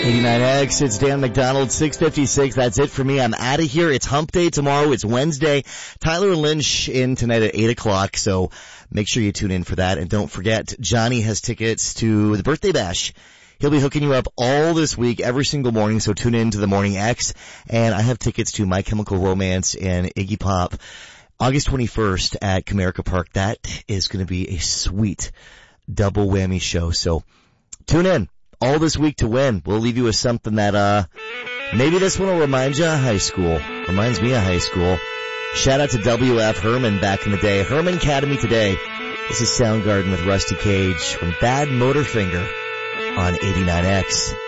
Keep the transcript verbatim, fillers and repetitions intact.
eighty-nine X, it's Dan McDonald, six fifty-six. That's it for me. I'm out of here. It's hump day tomorrow. It's Wednesday. Tyler and Lynch in tonight at eight o'clock, so make sure you tune in for that. And don't forget, Johnny has tickets to the birthday bash. He'll be hooking you up all this week, every single morning, so tune in to the Morning X. And I have tickets to My Chemical Romance and Iggy Pop August twenty-first at Comerica Park. That is going to be a sweet double whammy show, so tune in all this week to win. We'll leave you with something that, uh, maybe this one will remind you of high school. Reminds me of high school. Shout out to W F Herman back in the day. Herman Academy today. This is Soundgarden with Rusty Cage from Bad Motorfinger on eighty-nine X.